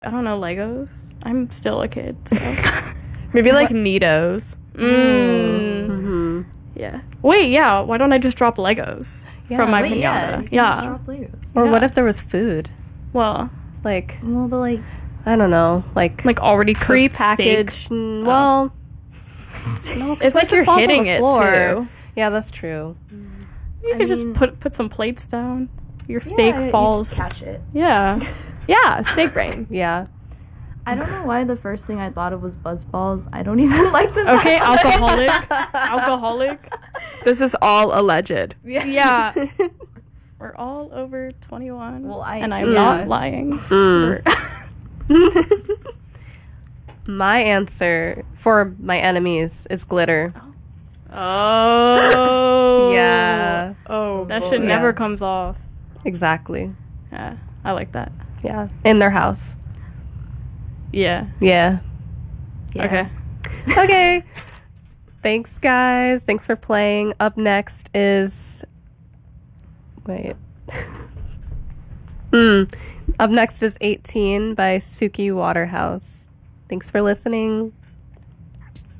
I don't know, Legos. I'm still a kid, so. Maybe like Neatos. Yeah. Wait, yeah. Why don't I just drop Legos from my pinata? Yeah. Drop Legos. Or what if there was food? Well, Like, Well, but like, I don't know, like already cooked pre-packaged. steak. Well, no, It's like you're hitting it too. Yeah, that's true. You could just put some plates down. Your steak falls. catch it. Yeah. Yeah, steak brain. Yeah. I don't know why the first thing I thought of was Buzzballs. I don't even like them. Okay, alcoholic. This is all alleged. Yeah. We're all over 21. Well, and I'm not lying. My answer for my enemies is glitter. Oh. Yeah. Oh, That shit never comes off. Exactly. Yeah, I like that. Yeah. In their house. Yeah. Yeah. Okay. Okay. Thanks, guys. Thanks for playing. Up next is... Wait. Up next is 18 by Suki Waterhouse. Thanks for listening.